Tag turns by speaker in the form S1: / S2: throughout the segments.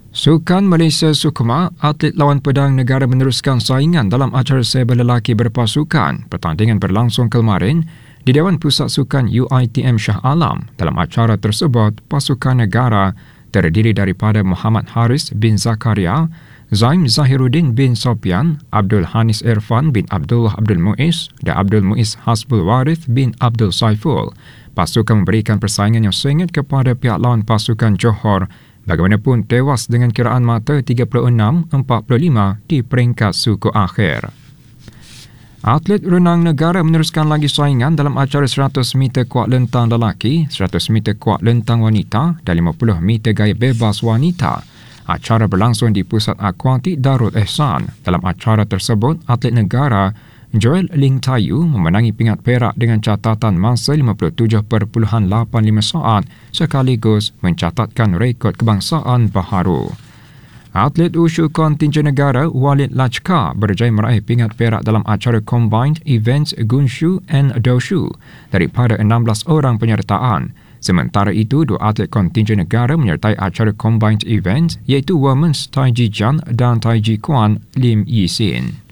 S1: Sukan Malaysia Sukma, atlet lawan pedang negara meneruskan saingan dalam acara saber lelaki berpasukan. Pertandingan berlangsung kemarin di Dewan Pusat Sukan UiTM Shah Alam. Dalam acara tersebut, pasukan negara terdiri daripada Muhammad Haris bin Zakaria, Zaim Zahiruddin bin Sopian, Abdul Hanis Irfan bin Abdullah Abdul Muiz dan Abdul Muiz Hasbul Warith bin Abdul Saiful. Pasukan memberikan persaingan yang sengit kepada pihak lawan pasukan Johor. Bagaimanapun tewas dengan kiraan mata 36-45 di peringkat suku akhir. Atlet renang negara meneruskan lagi saingan dalam acara 100 meter kuat lentang lelaki, 100 meter kuat lentang wanita dan 50 meter gaya bebas wanita. Acara berlangsung di Pusat Akuatik Darul Ehsan. Dalam acara tersebut, atlet negara Joel Ling Tayu memenangi pingat perak dengan catatan masa 57.85 saat sekaligus mencatatkan rekod kebangsaan baharu. Atlet Wushu kontingen negara Walid Lachka berjaya meraih pingat perak dalam acara Combined Events Gunshu and Doshu daripada 16 orang penyertaan. Sementara itu, 2 atlet kontingen negara menyertai acara Combined Events iaitu Women's Taiji Jan dan Taiji Kuan Lim Yisin.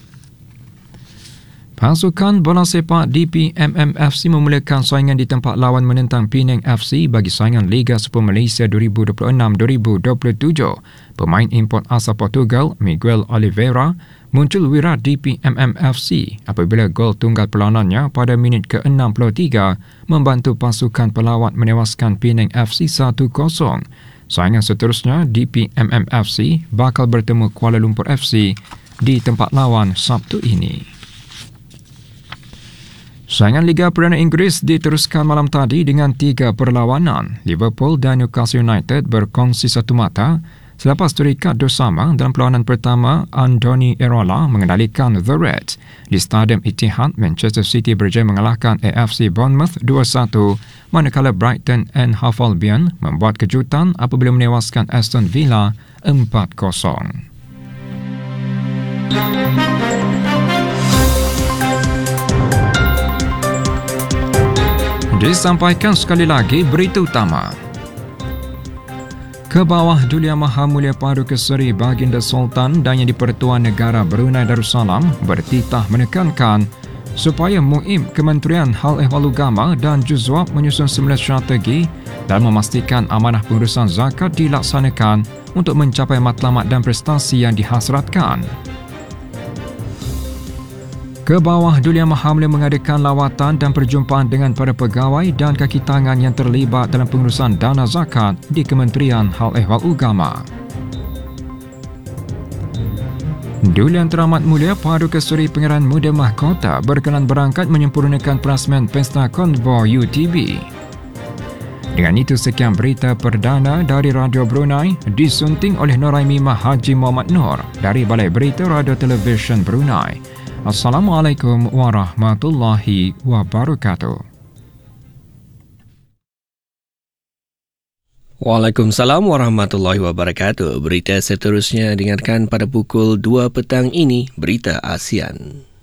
S1: Pasukan bola sepak DPMM-FC memulakan saingan di tempat lawan menentang Penang FC bagi saingan Liga Super Malaysia 2026-2027. Pemain import asal Portugal, Miguel Oliveira, muncul wirat DPMM-FC apabila gol tunggal perlawanannya pada minit ke-63 membantu pasukan pelawat menewaskan Penang FC 1-0. Saingan seterusnya, DPMM-FC bakal bertemu Kuala Lumpur FC di tempat lawan Sabtu ini. Saingan Liga Perdana Inggeris diteruskan malam tadi dengan 3 perlawanan. Liverpool dan Newcastle United berkongsi satu mata selepas terikat 2-2 dalam perlawanan pertama. Andoni Iraola mengendalikan The Reds. Di Stadium Etihad, Manchester City berjaya mengalahkan AFC Bournemouth 2-1, manakala Brighton and Hove Albion membuat kejutan apabila menewaskan Aston Villa 4-0. Disampaikan sekali lagi berita utama. Ke bawah Duli Yang Maha Mulia Paduka Seri Baginda Sultan dan Yang di-Pertuan Negara Brunei Darussalam bertitah menekankan supaya MUIM Kementerian Hal Ehwal Agama dan Juzwab menyusun 9 strategi dalam memastikan amanah pengurusan zakat dilaksanakan untuk mencapai matlamat dan prestasi yang dihasratkan. Ke bawah Duli Yang Maha Mulia mengadakan lawatan dan perjumpaan dengan para pegawai dan kaki tangan yang terlibat dalam pengurusan dana zakat di Kementerian Hal Ehwal Agama. Duli Yang Teramat Mulia Paduka Seri Pangeran Muda Mahkota berkenan berangkat menyempurnakan perasmian Pesta Konvoi UTB. Dengan itu, sekian berita perdana dari Radio Brunei disunting oleh Noraimimah Haji Muhammad Nur dari Balai Berita Radio Televisyen Brunei. Assalamualaikum warahmatullahi wabarakatuh.
S2: Waalaikumsalam warahmatullahi wabarakatuh. Berita seterusnya dengarkan pada pukul 2 petang ini, Berita ASEAN.